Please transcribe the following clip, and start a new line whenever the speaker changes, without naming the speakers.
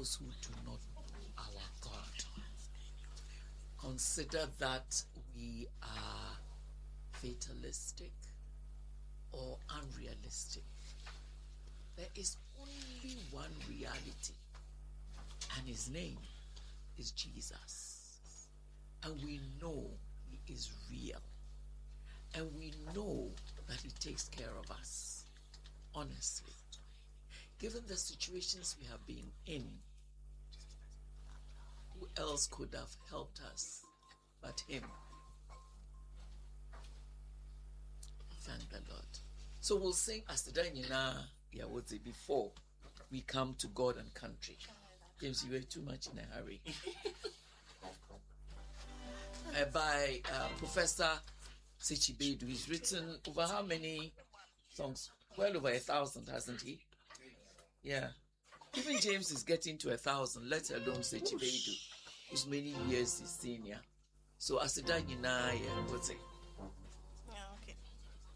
those who do not know our God. Consider that we are fatalistic or unrealistic. There is only one reality, and his name is Jesus. And we know he is real. And we know that he takes care of us. Honestly. Given the situations we have been in, who else could have helped us but him? Thank the Lord. So we'll sing Aseda Nyinaa Yɛwɔdze before we come to God and country. James, you were too much in a hurry. By Professor Sechibedu. He's written over how many songs? Well over 1,000, hasn't he? Yeah. Even James is getting to 1,000, let alone Sechibedu, who's many years his senior. So Aseda Nyinaa Yɛwɔdze.